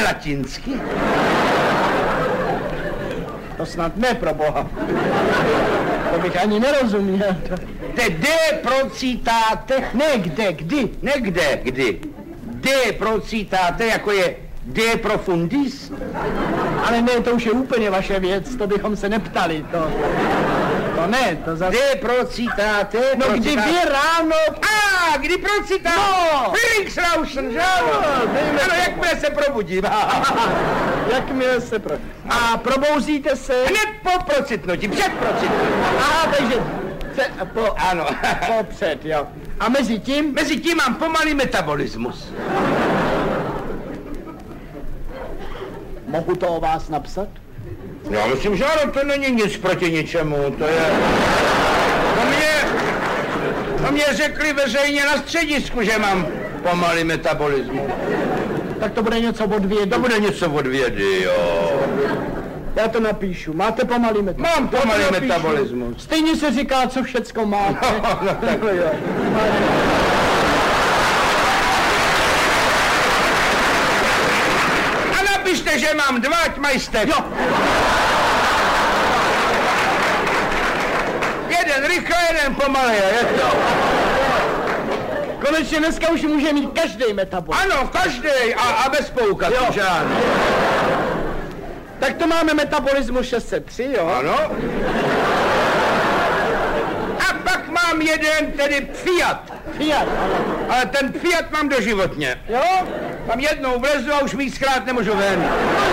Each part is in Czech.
latinsky? To snad ne, pro boha. To bych ani nerozuměl. De procitáte? Ne, kde, kdy? Ne kde, kdy. De procitáte, jako je de profundis? Ale ne, to už je úplně vaše věc, to bychom se neptali, to ne, to zase... De procitáte? No kdy vy ráno... Kdy procitáte? No! Frühlingsrauschen, že ano? Ano, jakmile se probudím. Jakmile se A probouzíte se... Hned po procitnutí, před procitnutím. Takže... Ano. Popřed, jo. A mezi tím? Mezi tím mám pomalý metabolismus. Mohu to o vás napsat? Já myslím, že ano, to není nic proti ničemu, to je... To mě řekli veřejně na středisku, že mám pomalý metabolismus. Tak to bude něco od vědy. To bude něco od vědy, jo. Já to napíšu. Máte pomalý metabolismus? Mám pomalý metabolismus. Stejně se říká, co všecko máte. No, tak jo. A napište, že mám 2, ať majste. Jo. Jeden rychle, jeden pomalý. Konečně dneska už může mít každý metabolismus. Ano, každý a bez poukazů, žádný. Tak to máme metabolismus 603, jo? Ano. A pak mám jeden, tedy Fiat. Fiat, ano. Ale ten Fiat mám doživotně. Jo? Tam jednou vlezu a už víckrát nemůžu ven.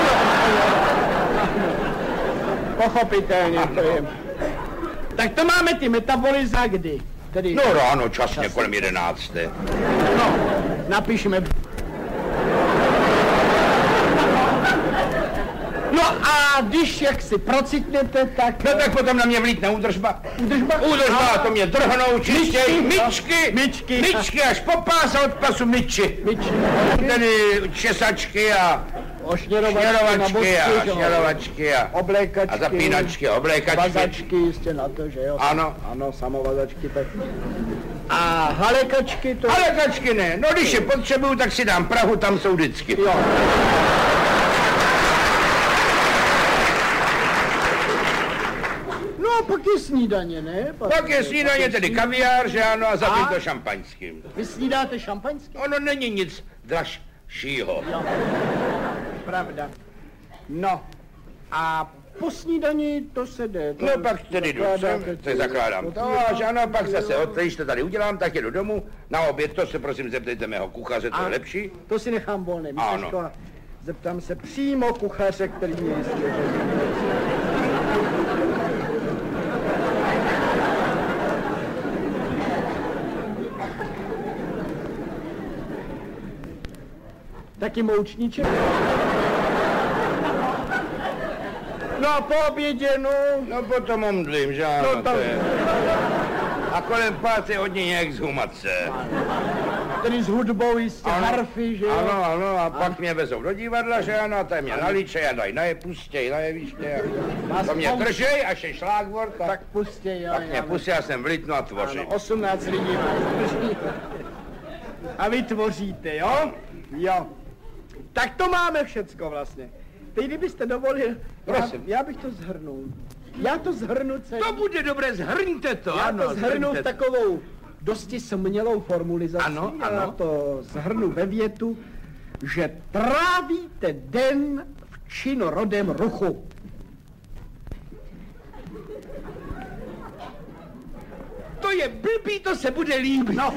Pochopitelně to je. Tak to máme ty metabolizmy kdy? Tedy... No ráno, časně kolem 11. No, napíšeme. No a když jak si procitnete, tak... No tak potom na mě vlítne údržba. Údržba, to mě drhnou čistěj. Myčky až po pás a od pasu myči. Tedy česačky a... Šněrovačky a oblékačky. A zapínačky, oblékačky. Vazačky, jistě na to, že jo? Ano. Ano, samovazačky, tak. A halekačky to... Halekačky ne, no když je potřebuju, tak si dám Prahu, tam jsou vždycky. Jo. No a pak je snídaně, ne? Pak je snídaně, tedy kaviár, že ano, a zapít to šampaňským. Vy snídáte šampaňským? Ono není nic dražšího. Jo. Pravda. No, a po snídani to se jde. No pak tedy jdu sem, se zakládám to a že ano, pak zase když to tady udělám, tak jedu domů. Na oběd, to se prosím zeptejte mého kuchaře, to je lepší. To si nechám volné, ano. Zeptám se přímo kuchaře, který mě jistě. Taky moučníček? No a po obědě, no... No potom omdlím, že ano, no, to je. A kolem 5 hodin nějak zhumat se. Tedy s hudbou jistě, harfy, že jo? Ano, a pak mě vezou do divadla, že ano, a tam mě naličej a dají pustěj, jeviště. To mě držej, až je šlágvort, tak pustěj, jo. Tak mě pustí, já jsem v Litnu a tvořím. 18 lidí vás drží. A vy tvoříte, jo? Jo. Tak to máme všecko vlastně. Teď kdybyste dovolil, já bych to zhrnul. Já to zhrnu celý. To bude dobré, zhrňte to. Já ano, to zhrnu v takovou dosti smělou formulizací. Ano. Já to zhrnu ve větu, že trávíte den v činorodém ruchu. To je blbý, to se bude líbit. No.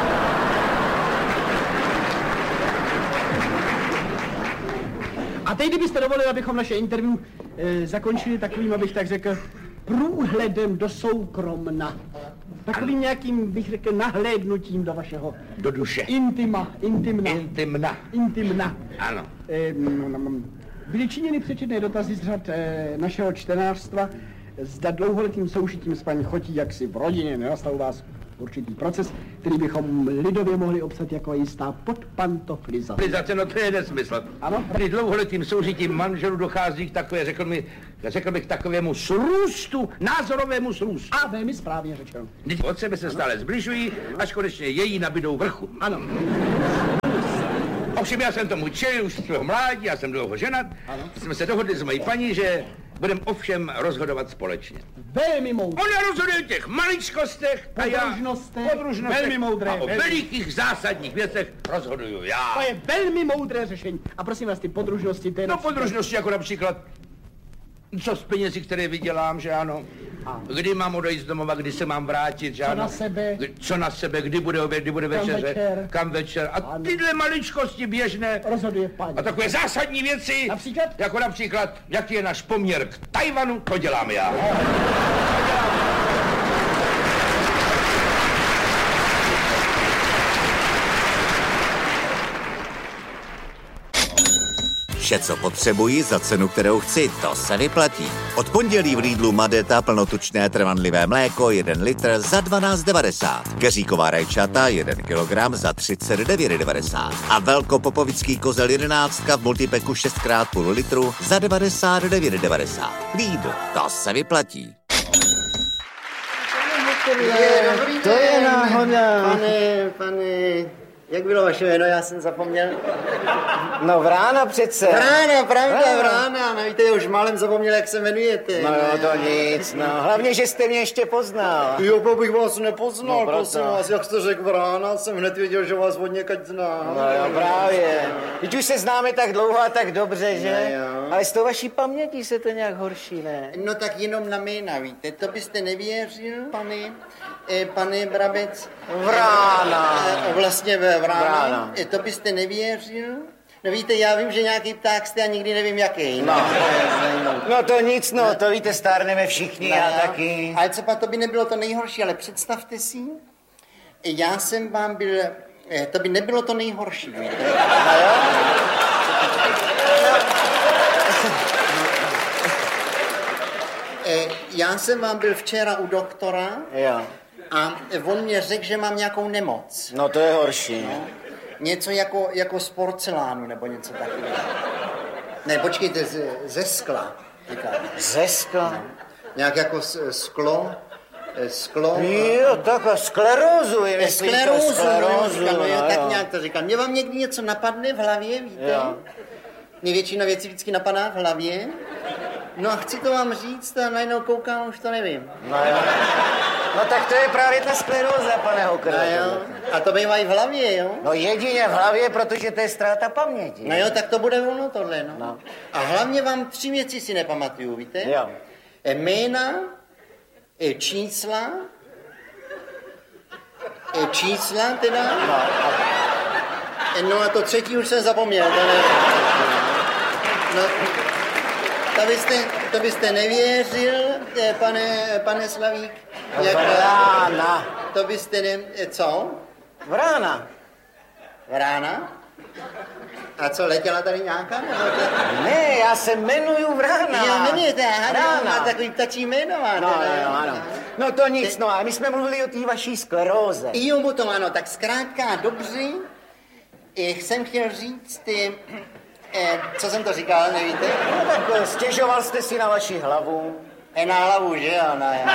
A teď, kdybyste dovolili, abychom naše interview zakončili takovým, abych tak řekl, průhledem do soukromna. Takovým nějakým, bych řekl, nahlédnutím do vašeho... Do duše. Intimna. Ano. Byly činěny přečetné dotazy z řad našeho čtenářstva, zda dlouholetým soužitím s paní Chotí jaksi v rodině nenastal u vás určitý proces, který bychom lidově mohli obsat jako jistá podpantoflizace. Flizace, no to je nesmysl. Ano? Při dlouholetým soužitím manželů dochází k takové, řekl bych takovému srůstu, názorovému srůstu. A velmi správně řečeno. Od sebe se stále zbližují, až konečně její nabydou vrchu. Ano. Ovšem já jsem tomu čelil už z svého mládí, já jsem dlouho ženat. Jsme se dohodli s mojí paní, že budeme o všem rozhodovat společně. Velmi moudré. Ona rozhoduje o těch maličkostech a já podružnostech. Velmi moudré. A o velikých zásadních věcech rozhoduju já. To je velmi moudré řešení. A prosím vás, ty podružnosti, to je... No podružnosti jako například, co z penězí, které vydělám, že ano. Kdy mám odejít z domova, kdy se mám vrátit, že ano. Co na sebe, kdy bude oběd, kdy bude večeře, kam večer. A tyhle maličkosti běžné. Rozhoduje paní. A takové zásadní věci, například? Jako například, jaký je náš poměr k Tajvanu, to dělám já. Vše, co potřebuji, za cenu, kterou chci, to se vyplatí. Od pondělí v Lidlu Madeta plnotučné trvanlivé mléko 1 litr za 12,90. Keříková rajčata 1 kilogram za 39,90. A velkopopovický kozel 11 v multipeku 6x0,5 litru za 99,90. Lidl, to se vyplatí. To je náhoda. Pane, jak bylo vaše jméno, já jsem zapomněl. No Vrána přece. Vrána, pravda, Vrána. No víte, už málem zapomněl, jak se jmenujete. No to nic, no. Hlavně, že jste mě ještě poznal. Jo, bych vás nepoznal, no, prosím vás. Jak jste řekl Vrána, jsem hned věděl, že vás od někať znám. No jo, právě. Teď už se známe tak dlouho a tak dobře, že? No, ale s tou vaší pamětí se to nějak horší, ne? No tak jenom na jména, víte. To byste nevěřil, pane Brabec. Vrána. Vlastně Vrána. To byste nevěřil. No víte, já vím, že nějaký pták jste a nikdy nevím, jaký. No to nic, no, to víte, stárneme všichni, já taky. Ale co pak, to by nebylo to nejhorší, ale představte si, já jsem vám byl, to by nebylo to nejhorší, víte. No jo? Já jsem vám byl včera u doktora. Jo. A on mě řekl, že mám nějakou nemoc. No to je horší. No. Něco jako z porcelánu, nebo něco takového. Ne, počkejte, ze skla. Ze skla? No. Nějak jako sklo. Jo, tak sklerózu, sklerózu, no, tak nějak to říkám. Mě vám někdy něco napadne v hlavě, víte? Jo. Mě většina věcí vždycky napadá v hlavě. No a chci to vám říct a najednou koukám, už to nevím. No jo. No tak to je právě ta skleróza, pane Hokr. No jo. A to bývají v hlavě, jo? No jedině v hlavě, protože to je ztráta paměti. No jo, tak to bude ono tohle, no. A hlavně vám 3 věci si nepamatuju, víte? Jo. Jména, čísla teda. No a to 3. už jsem zapomněl. No, to byste nevěřil, pane Slavík. Vrána. To byste co? Vrána. Vrána? A co, letěla tady nějaká? Ne, já se jmenuju Vrána. Jo, jmenujete, Vrána. má takový ptačí jméno. Ano. No to nic, no a my jsme mluvili o té vaší skleróze. Jo, potom ano, tak zkrátka dobře. Jsem chtěl říct, co jsem to říkal, nevíte? No tak stěžoval jste si na vaši hlavu. Na hlavu, že jo, no jo.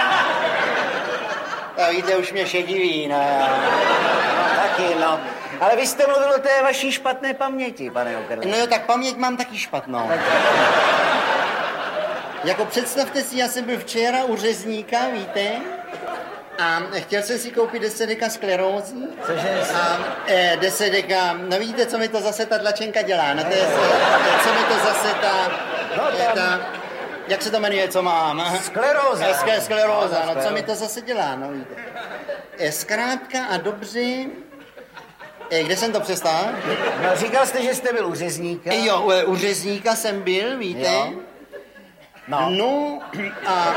A víte, už mě šediví, no jo. No taky, no. Ale vy jste mluvil o té vaší špatné paměti, pane Okerle. No jo, tak paměť mám taky špatnou. Jako představte si, já jsem byl včera u řezníka, víte? A chtěl jsem si koupit 10 deka sklerózy. Cože? A 10 deka, no vidíte, co mi to zase ta tlačenka dělá, no to je, co mi to zase ta jak se to jmenuje, co mám? Skleróza. Skleróza, no co mi to zase dělá, no víte. Zkrátka a dobře, kde jsem to přestal? No říkal jste, že jste byl u řezníka. Jo, u řezníka jsem byl, víte. Jo. No a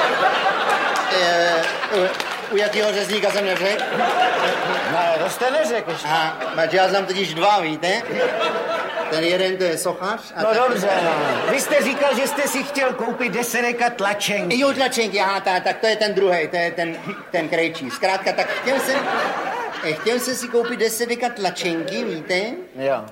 u jakého řezníka jsem neřekl? Ne, to jste neřekl ještě. Aha, já znám totiž 2, víte? Ten jeden to je sochař. No dobře, no. Vy jste říkal, že jste si chtěl koupit 10 deka tlačenky. Jo, tlačenky, aha, tak to je ten druhý, to je ten krejčí. Zkrátka, tak chtěl jsem si koupit 10 deka tlačenky, víte? Jo.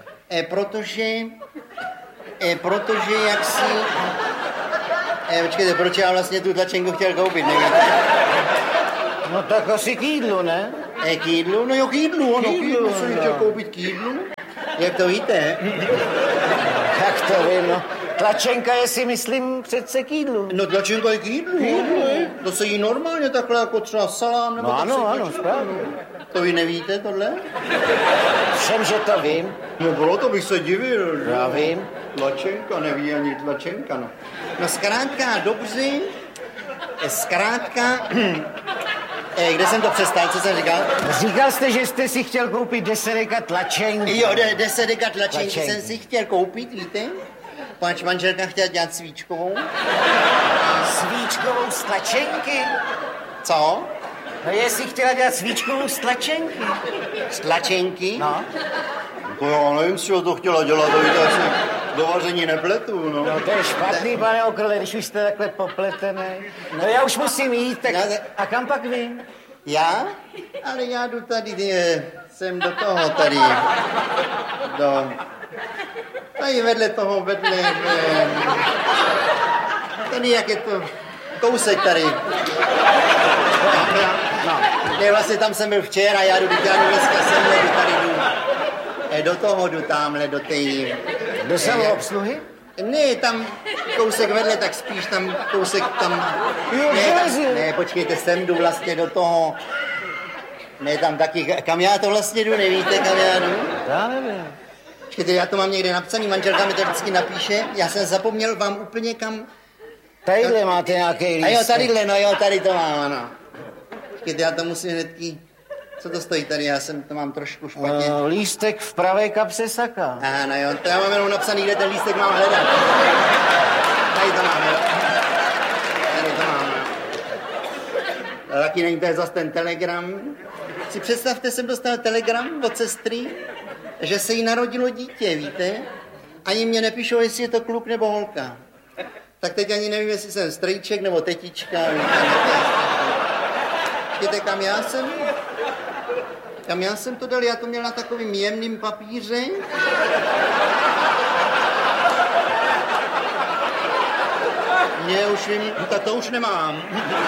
Protože jak si... počkejte, proč já vlastně tu tlačenku chtěl koupit, nevíte? No tak asi k jídlu, ne? K jídlu? No jo, k jídlu, ano, k jídlu jsem chtěl koupit k jídlu. Jak to víte? Jak to vím, no. Tlačenka je si, myslím, přece k jídlu. No tlačenka je k jídlu. To se jí normálně takhle jako třeba salám nebo no, tak se ano, správně. To vy nevíte tohle? Všem, že to vím. No bylo to bych se divil. Já vím. Tlačenka, neví ani tlačenka, no. No zkrátka, dobře. Zkrátka, kde jsem to přestal, co jsem říkal? Říkal jste, že jste si chtěl koupit 10 deka tlačenky. Jo, 10 deka tlačenky jsem si chtěl koupit, víte? Pač manželka chtěla dělat svíčkovou. Svíčkovou z tlačenky? Co? No jestli chtěla dělat svíčkovou z tlačenky. Z tlačenky? No. To já nevím, z čeho to chtěla dělat, to víte, asi do vaření nepletu, no. No to je špatný, pane Okrle, když už jste takhle popletený. No já už musím jít, tak a kam pak vy? Já? Ale já jdu tady, jsem do toho tady, tady vedle toho, tady jak je to, kousek tady. No. Ne, vlastně tam jsem byl včera, já jdu dneska semhle, jdu tamhle, do té... Do samoobsluhy? Ne, tam kousek vedle, tak spíš tam kousek tam... Ne, počkejte, sem jdu vlastně do toho... Ne, tam taky, kam já to vlastně jdu, nevíte, kam já jdu? Já nevím. Počkejte, já to mám někde napsaný, manželka mi to vždycky napíše, já jsem zapomněl vám úplně kam... Tadyhle máte nějaký lístek. A jo, tadyhle, no jo, tady to mám, ano. Počkejte, já to musím hnedky... Co to stojí tady, já jsem to mám trošku špatně. Lístek v pravé kapse saka. Aha, no jo, to já mám jenom napsaný, kde ten lístek mám hledat. Tady to mám, jo. Tady to mám, jo. Taky není to zase ten telegram. Si představte, jsem dostal telegram od sestry, že se jí narodilo dítě, víte? Ani mě nepíšou, jestli je to kluk nebo holka. Tak teď ani nevím, jestli jsem strýček nebo tetička. Víte, kam já jsem to dal, já to měl na takovým jemným papíře. Ne, už vím, to už nemám.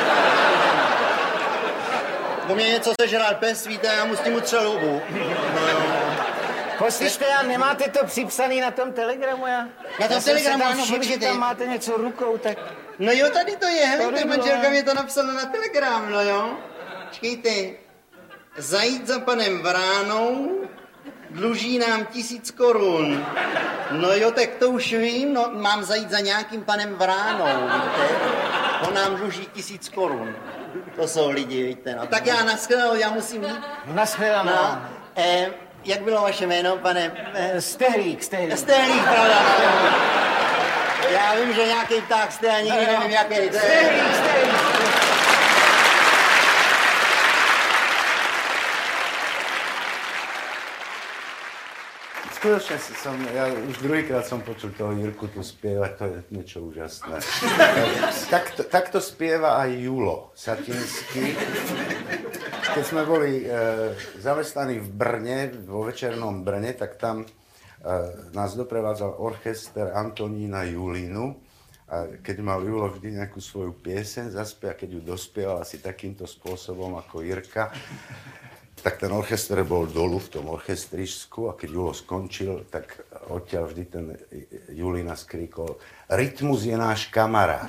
Po mě něco sežral pes, víte, já mu s tím utřel hubu. Poslyšte, já nemáte to připsaný na tom telegramu, já? Na tom telegramu, ano, že tam máte něco rukou, tak... No jo, tady to je, hele, manželka mě to napsala na telegram, no jo. Počkejte, zajít za panem Vránou, dluží nám 1000 korun. No jo, tak to už vím, no, mám zajít za nějakým panem Vránou, víte. On nám dluží 1000 korun. To jsou lidi, víte, no. Tak já naschledanou, já musím jít. Naschledanou. No, jak bylo vaše jméno, pane? Stehlík. Stehlík, pravda, no. Já vím, že nějaký pták jste, a nikdy nevím, jaký. Stehlík. Skutočne ja už druhýkrát som počul toho Jirku tu spievať, to je niečo úžasné. Takto spieva aj Julo Satinský. Keď sme boli zamestnaní v Brne, vo Večernom Brne, tak tam nás doprevádzal orchester Antonína Julinu. A keď mal Julo vždy nejakú svoju pieseň zaspie, a keď ju dospieval asi takýmto spôsobom ako Jirka, tak ten orchester bol dolu v tom orchestrišsku a keď Julo skončil, tak odtiaľ vždy ten Julina skríkol: Rytmus je náš kamarát.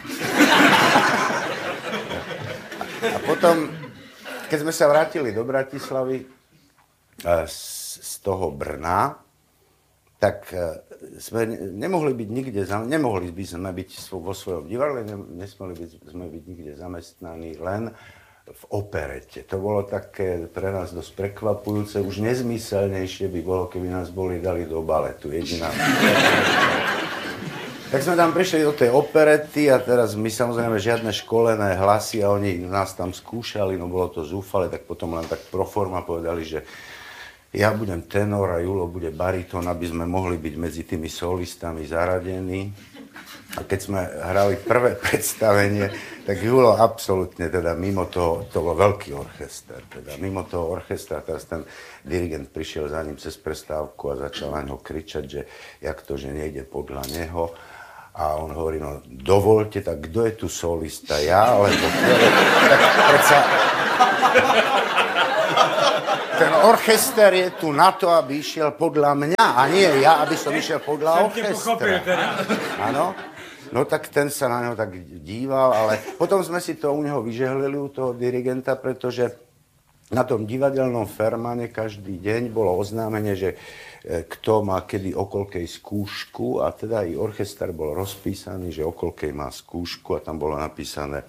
A potom, keď sme sa vrátili do Bratislavy z toho Brna, tak sme nemohli byť nikde, nemohli by sme byť vo svojom divadle, nesmeli by sme byť nikde zamestnaní, len v operete. To bolo také pre nás dosť prekvapujúce, už nezmyselnejšie by bolo, keby nás boli dali do baletu, jediná. Tak sme tam prišli do tej operety a teraz my samozrejme žiadne školené hlasy a oni nás tam skúšali, no bolo to zúfale, tak potom len tak pro forma povedali, že ja budem tenor a Julo bude baritón, aby sme mohli byť medzi tými solistami zaradení. A keď sme hrali prvé predstavenie, tak Julo absolútne, teda mimo toho, to bol veľký orchester, teda mimo toho orchestra, teraz ten dirigent prišiel za ním cez prestávku a začal na ňo kričať, že jak to, že nejde podľa neho. A on hovorí, no dovolte, tak kto je tu solista, ja alebo tak predsa ten orchester je tu na to, aby išiel podľa mňa, a nie ja, aby som išiel podľa orchestra. Áno. No tak ten sa na neho tak díval, ale potom sme si to u neho vyžehlili, u toho dirigenta, pretože na tom divadelnom Fermane každý deň bolo oznámenie, že kto má kedy o koľkej skúšku, a teda i orchester bol rozpísaný, že o koľkej má skúšku, a tam bolo napísané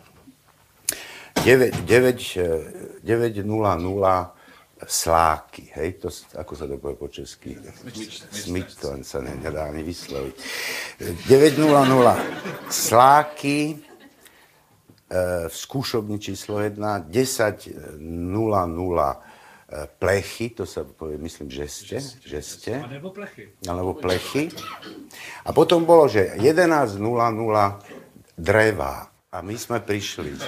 9:00 sláky, hej, to, ako sa to povie po česky? Smyč, to sa nedá ani vysloviť. 9:00 sláky, v skúšobni číslo 1, 10:00 plechy, to sa povie, myslím, žeste. Alebo plechy. A potom bolo, že 11:00 dreva. A my sme prišli.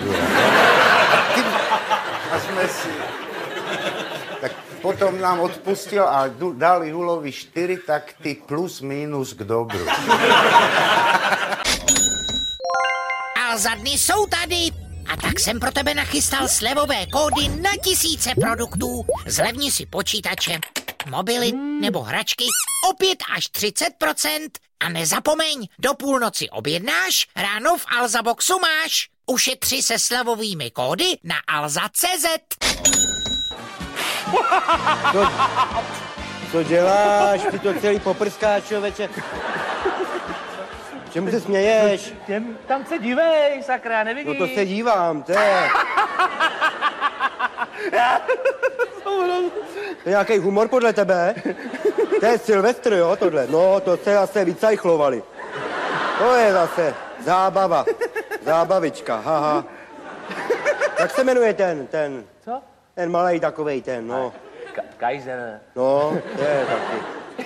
A sme si... Tak potom nám odpustil a dali Hulovi 4 takty plus minus k dobru. Alza dny jsou tady. A tak jsem pro tebe nachystal slevové kódy na tisíce produktů. Zlevni si počítače, mobily nebo hračky o 5 až 30%. A nezapomeň, do půlnoci objednáš, ráno v Alza Boxu máš. Ušetři se slevovými kódy na alza.cz. Co děláš? Ty to celý poprskáš, člověče. Čemu se směješ? Tam se dívej, sakra, nevidíš? No to se dívám, to je. To je nějaký humor podle tebe? To je Silvestr, jo, tohle. No, to se zase vycajchlovali. To je zase zábava. Zábavička, haha. Jak se jmenuje ten? Co? Ten malej takovej ten, no. Kaiser. No, to je taky.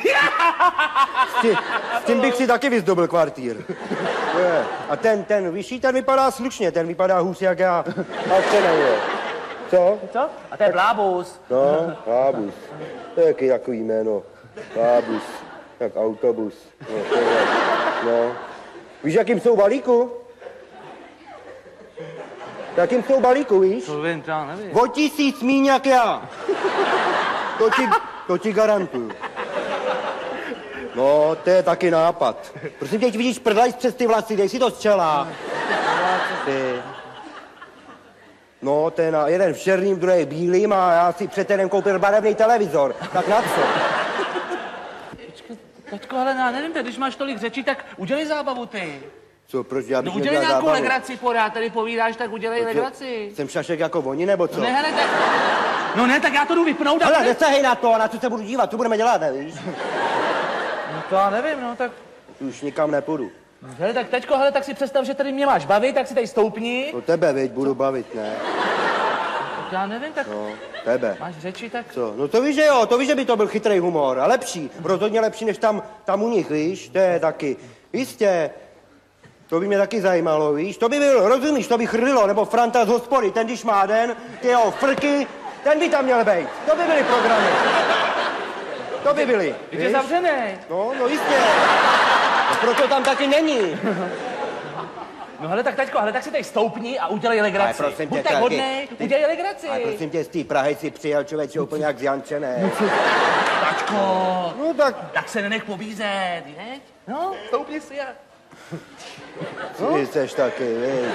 S tím bych si taky vyzdobil kvartír. A ten vyšší, ten vypadá slušně, ten vypadá hůř jak já. A co nevím. Co? Co? A to je Blábus. No, Blábus. To je jaký takový jméno. Blábus. Jak autobus. No. Víš, jakým jsou balíku? Jakým jsou balíku, víš? To vím, to nevím. O 1000 míň jak já. To ti garantuju. No, to je taky nápad. Prosím tě, vidíš prdlajs přes ty vlasy, dej si to z čela. Ty. No, ten jeden v černým, druhý bílým a já si před týdnem koupil barevný televizor. Tak na co? Počkej, taťko, ale já nevím, když máš tolik řečí, tak udělej zábavu ty. Co, proč já bych udělej nějakou legraci, pořád tady povídáš, tak udělej legraci. Jsem šašek jako oni, nebo co? Ne, hele, tak... No ne, tak já to jdu vypnout. Hele, nesahej na to, na co se budu dívat, co budeme dělat, nevíš? No to já nevím, no tak... Už nikam nepůjdu. Hele, tak teďko, hele, tak si představ, že tady mě máš bavit, tak si tady stoupni. No tebe, veď, budu bavit, ne? Tak já nevím, tak... No, tebe. Máš řeči, tak... Co? No to víš, že jo, to víš, že by to byl chytrý humor. A lepší, rozhodně lepší, než tam u nich, víš? To je taky. Jistě. To by mě taky zajímalo, víš? To by byl, rozumíš, to by chrlilo, nebo Franta z hospody, ten když má den, ty jeho frky, ten by tam měl být. To by byly programy. To by byly. Je zavřený. No jistě. No, proto tam taky není. No hele, tak taťko, hele, tak si tady stoupni a udělej legraci. Buď tak hodnej, udělej legraci. Ale prosím tě, z té Prahy si přijel člověče úplně jak z Jančené. Tačko, no tak se nenech pobízet, viď? No, stoupni si a... Ty seš taky, víš.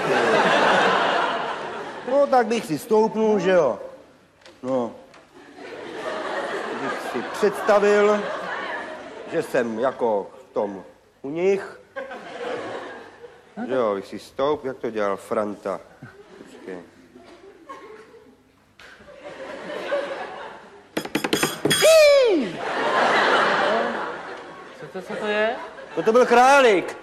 No, tak bych si stoupnul, že jo. No. Bych si představil, že jsem jako v tom u nich. Že jo, bych si stoup, jak to dělal Franta. Počkej. Co to je? To byl králík.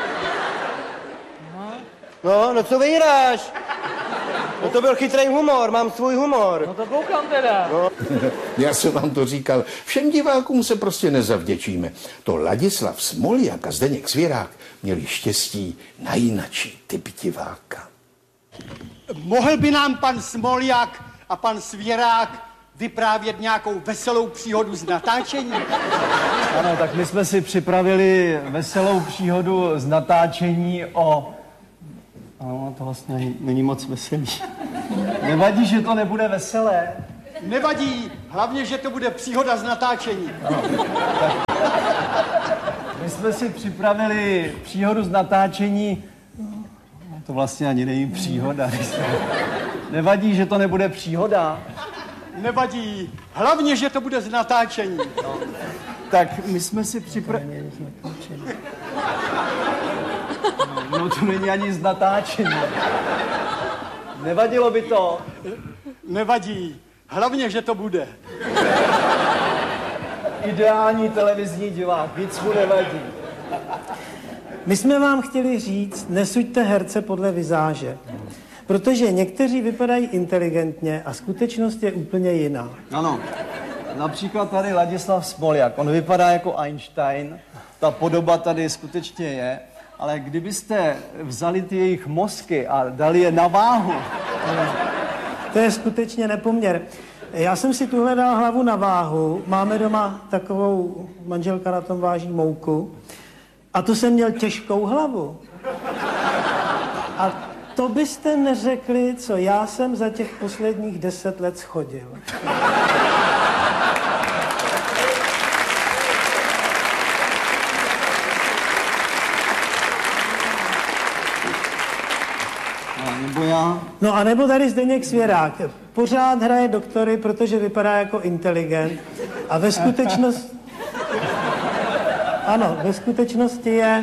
No, co vyhráš? No to byl chytrý humor, mám svůj humor. No to koukám teda. No. Já jsem vám to říkal, všem divákům se prostě nezavděčíme. To Ladislav Smoljak a Zdeněk Svěrák měli štěstí na jinačí typ diváka. Mohl by nám pan Smoljak a pan Svěrák vyprávět nějakou veselou příhodu z natáčení? Ano, tak my jsme si připravili veselou příhodu z natáčení o... Ano, to vlastně není moc veselý. Nevadí, že to nebude veselé. Nevadí, hlavně, že to bude příhoda z natáčení. My jsme si připravili příhodu z natáčení. To vlastně ani není příhoda. Nevadí, že to nebude příhoda. Nevadí, hlavně, že to bude z natáčení. Tak my jsme si připravili... No to není ani z natáčení. Nevadilo by to? Nevadí, hlavně, že to bude. Ideální televizní divák, víc mu nevadí. My jsme vám chtěli říct, nesuďte herce podle vizáže. Protože někteří vypadají inteligentně a skutečnost je úplně jiná. Ano, například tady Ladislav Smoljak, on vypadá jako Einstein, ta podoba tady skutečně je, ale kdybyste vzali ty jejich mozky a dali je na váhu... To je skutečně nepoměr. Já jsem si tuhle dal hlavu na váhu, máme doma takovou, manželka na tom váží mouku, a to jsem měl těžkou hlavu. A to byste neřekli, co já jsem za těch posledních 10 let schodil. Nebo já? No a nebo tady Zdeněk Svěrák. Pořád hraje doktory, protože vypadá jako inteligent. A ve skutečnosti... Ano, ve skutečnosti je...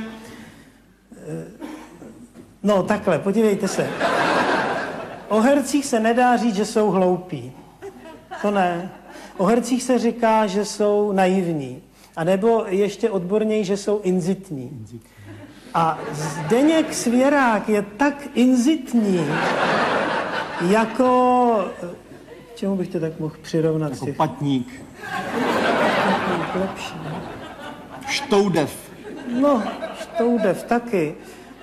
No takhle, podívejte se. O hercích se nedá říct, že jsou hloupí. To ne. O hercích se říká, že jsou naivní. A nebo ještě odborněji, že jsou inzitní. A Zdeněk Svěrák je tak inzitní, jako... Čemu bych to tak mohl přirovnat? Jako patník. Lepší. Štoudev. No, Štoudev taky.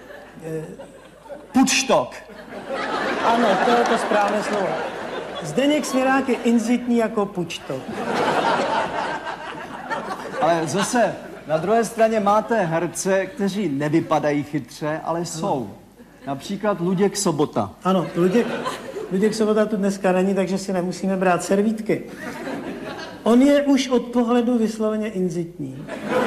Pučtok. Ano, to je to správné slovo. Zdeněk Svěrák je inzitní jako Pučtok. Ale zase... Na druhé straně máte herce, kteří nevypadají chytře, ale jsou. Například Luděk Sobota. Ano, Luděk Sobota tu dneska není, takže si nemusíme brát servítky. On je už od pohledu vysloveně inzitní.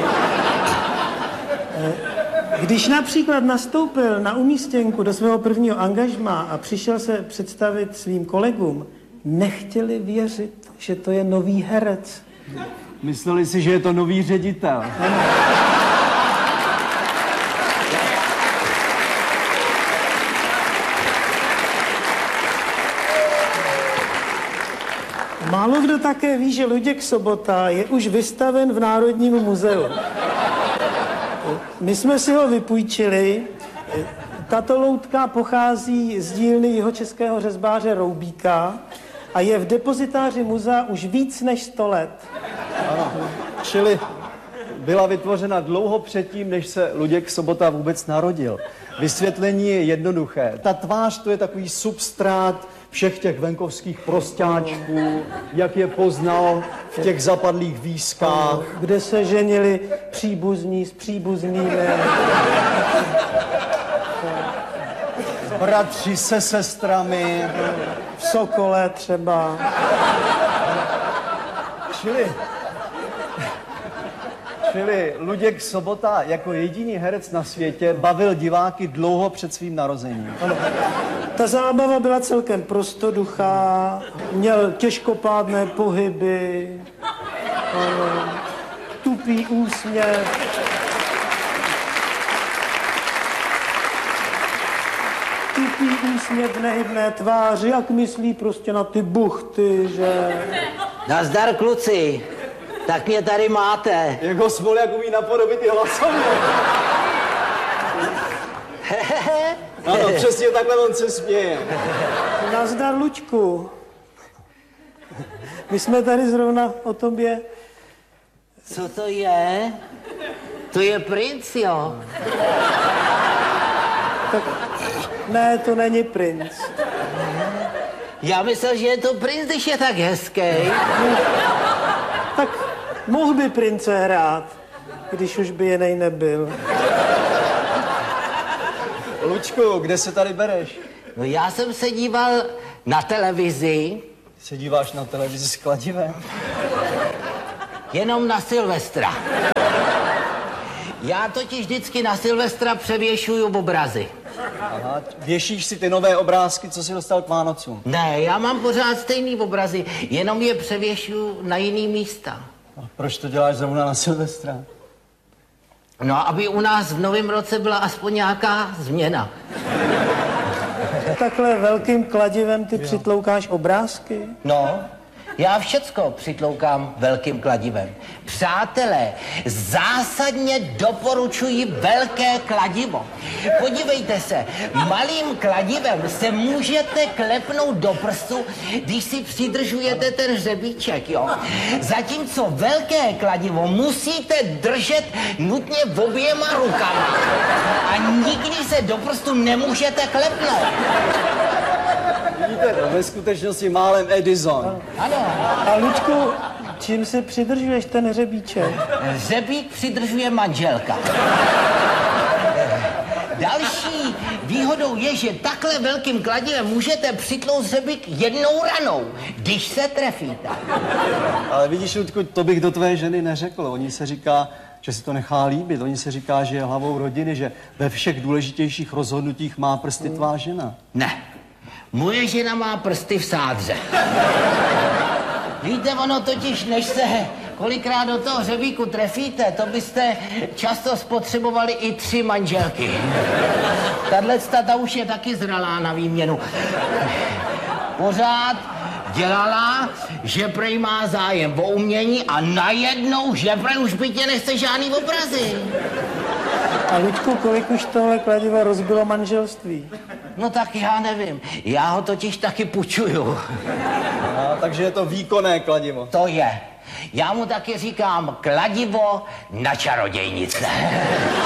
Když například nastoupil na umístěnku do svého prvního angažmá a přišel se představit svým kolegům, nechtěli věřit, že to je nový herec. Mysleli si, že je to nový ředitel. Málo kdo také ví, že Luděk Sobota je už vystaven v Národním muzeu. My jsme si ho vypůjčili. Tato loutka pochází z dílny jihočeského řezbáře Roubíka a je v depozitáři muzea už víc než 100 let. Ano, čili byla vytvořena dlouho předtím, než se Luděk Sobota vůbec narodil. Vysvětlení je jednoduché. Ta tvář to je takový substrát všech těch venkovských prostáčků, jak je poznal v těch zapadlých výzkách. Kde se ženili příbuzní s příbuznými. Bratři se sestrami. V Sokole třeba. Čili Luděk Sobota jako jediný herec na světě bavil diváky dlouho před svým narozením. Ano. Ta zábava byla celkem prostoduchá, měl těžkopádné pohyby, ano, tupý úsměv. Tupý úsměv v nehybné tváři, jak myslí prostě na ty buchty, že... Nazdar, kluci. Tak mě tady máte. Jako Smoljak umí napodobit i hlasovně. Ano, přesně takhle on se směje. Nazdar, Luďku. My jsme tady zrovna o tobě. Co to je? To je princ, jo? Tak, ne, to není princ. Já myslel, že je to princ, když je tak hezký. Tak mohl by prince hrát, když už by jinej nebyl. Lučku, kde se tady bereš? No já jsem se díval na televizi Se díváš na televizi s kladivem? Jenom na Silvestra. Já totiž vždycky na Silvestra převěšuju obrazy. Aha, věšíš si ty nové obrázky, co jsi dostal k Vánocům? Ne, já mám pořád stejný obrazy, jenom je převěšuju na jiný místa. A proč to děláš zrovna na Silvestra? No, aby u nás v novém roce byla aspoň nějaká změna. Takhle velkým kladivem ty přitloukáš obrázky? No, já všecko přitloukám velkým kladivem. Přátelé, zásadně doporučuji velké kladivo. Podívejte se, malým kladivem se můžete klepnout do prstu, když si přidržujete ten hřebíček, jo. Zatímco velké kladivo musíte držet nutně oběma rukama a nikdy se do prstu nemůžete klepnout. Vidíte to, ve skutečnosti málem Edison. Ano. A Luďku, čím si přidržuješ ten hřebíček? Hřebík přidržuje manželka. Další výhodou je, že takhle velkým kladivem můžete přitlout hřebík jednou ranou, když se trefíte. Ale vidíš, Ludku, to bych do tvé ženy neřekl. Oni se říká, že si to nechá líbit. Oni se říká, že je hlavou rodiny, že ve všech důležitějších rozhodnutích má prsty tvá žena. Ne. Moje žena má prsty v sádře. Víte, ono totiž, než se kolikrát do toho hřebíku trefíte, to byste často spotřebovali i 3 manželky. Ta už je taky zralá na výměnu. Pořád dělala, že prej má zájem o umění a najednou, že prej už by tě nechce žádný obrazy. A Luďku, kolik už tohle kladivo rozbilo manželství? No tak já nevím. Já ho totiž taky půjčuju. No, takže je to výkonné kladivo. To je. Já mu taky říkám kladivo na čarodějnice.